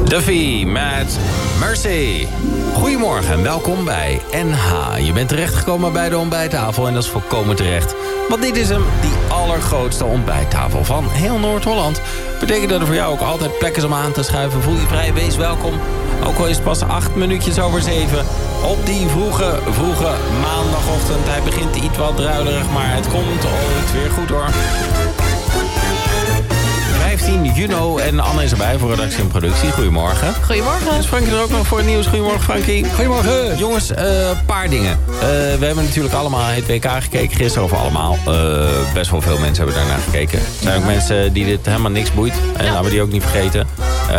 Duffy met Mercy. Goedemorgen en welkom bij NH. Je bent terechtgekomen bij de ontbijttafel en dat is volkomen terecht. Want dit is hem, die allergrootste ontbijttafel van heel Noord-Holland. Betekent dat er voor jou ook altijd plek is om aan te schuiven. Voel je vrij, wees welkom. Ook al is het pas 8 minuutjes over 7. Op die vroege maandagochtend. Hij begint iets wat druilerig, maar het komt ooit weer goed hoor. 15 juni en Anne is erbij voor redactie en productie. Goedemorgen. Goedemorgen. Is Frankie er ook nog voor het nieuws? Goedemorgen Frankie. Goedemorgen. Jongens, paar dingen. We hebben natuurlijk allemaal het WK gekeken gisteren. Of allemaal. Best wel veel mensen hebben daarnaar gekeken. Er zijn ook mensen die dit helemaal niks boeit. En laten we die ook niet vergeten.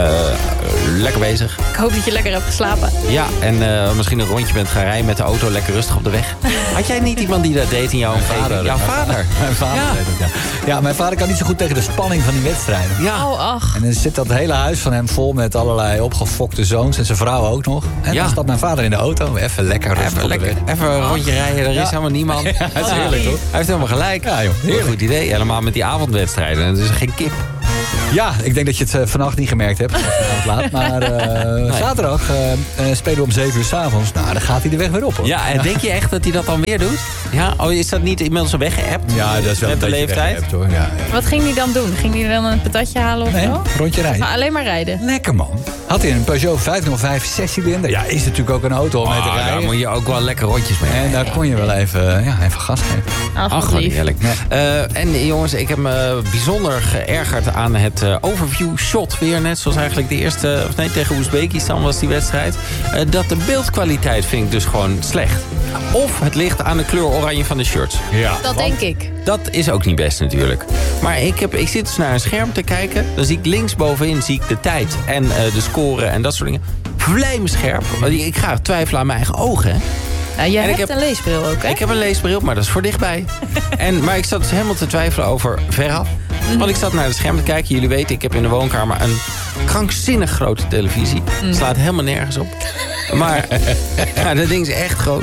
Lekker bezig. Ik hoop dat je lekker hebt geslapen. Ja, en misschien een rondje bent gaan rijden met de auto. Lekker rustig op de weg. Had jij niet iemand die dat deed in jouw omgeving? Jouw vader. Mijn vader deed het, ja. Ja, mijn vader kan niet zo goed tegen de spanning van die wedstrijden. Ja. Oh, ach. En dan zit dat hele huis van hem vol met allerlei opgefokte zoons. En zijn vrouw ook nog. En dan stapt mijn vader in de auto. Even lekker rustig op de weg. Even een rondje rijden. Er is helemaal niemand. Ja, dat is heerlijk, toch? Hij heeft helemaal gelijk. Ja, joh. Heel goed idee. Helemaal met die avondwedstrijden. Het is geen kip. Ja, ik denk dat je het vannacht niet gemerkt hebt. Laat. Maar zaterdag spelen we om 7 uur 's avonds. Nou, dan gaat hij de weg weer op, hoor. Ja, en denk je echt dat hij dat dan weer doet? Ja, oh, is dat niet inmiddels al weggeappt? Ja, dat is wel met een de beetje leeftijd. weggeëpt, hoor. Ja. Wat ging hij dan doen? Ging hij dan een patatje halen of Nee, zo? rondje rijden. Maar alleen maar rijden. Lekker, man. Had hij een Peugeot 505 6-cilinder. Ja, is natuurlijk ook een auto om mee te rijden. Daar moet je ook wel lekker rondjes mee. En daar kon je wel even gas geven. Ach, Ach, wat wat lief. heerlijk. En jongens, ik heb me bijzonder geërgerd aan het overview shot. Weer net zoals eigenlijk de eerste, of nee, tegen Oezbekistan was die wedstrijd. Dat de beeldkwaliteit vind ik dus gewoon slecht. Of het ligt aan de kleur oranje van de shirts. Ja. Dat denk ik. Dat is ook niet best natuurlijk. Maar ik zit dus naar een scherm te kijken. Dan zie ik linksbovenin zie ik de tijd en de score en dat soort dingen. Vlijmscherp. Ik ga twijfelen aan mijn eigen ogen, hè. Nou, jij En hebt ik heb een leesbril ook, hè? Ik heb een leesbril, maar dat is voor dichtbij. Maar ik zat dus helemaal te twijfelen over veraf. Want ik zat naar het scherm te kijken. Jullie weten, ik heb in de woonkamer een krankzinnig grote televisie. Slaat helemaal nergens op. Maar ja, dat ding is echt groot.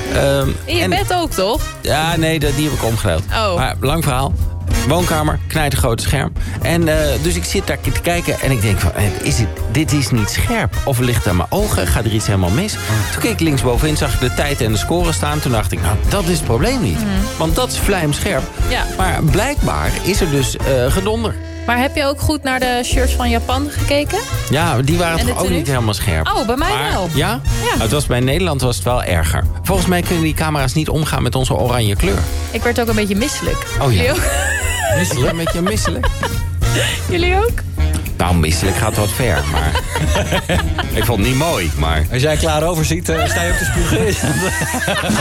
In je bed ook, toch? Ja, nee, die heb ik omgedeeld. Oh. Maar lang verhaal. Woonkamer, knijtergrote scherm. En dus ik zit daar te kijken en ik denk van, dit is niet scherp. Of ligt het aan mijn ogen? Gaat er iets helemaal mis? Toen keek ik linksbovenin, zag ik de tijd en de score staan. Toen dacht ik, nou, dat is het probleem niet. Want dat is vlijmscherp. Ja. Maar blijkbaar is er dus gedonder. Maar heb je ook goed naar de shirts van Japan gekeken? Ja, die waren En toch de ook tenue? niet helemaal scherp. Oh, bij mij wel. Ja? Ja. Nou, het was bij Nederland was het wel erger. Volgens mij kunnen die camera's niet omgaan met onze oranje kleur. Ik werd ook een beetje misselijk. Oh ja. Jullie ook? Misselijk? Een beetje misselijk? Jullie ook? Nou, misselijk gaat wat ver, maar... ik vond het niet mooi, maar... Als jij klaar over ziet, sta je op de spuug.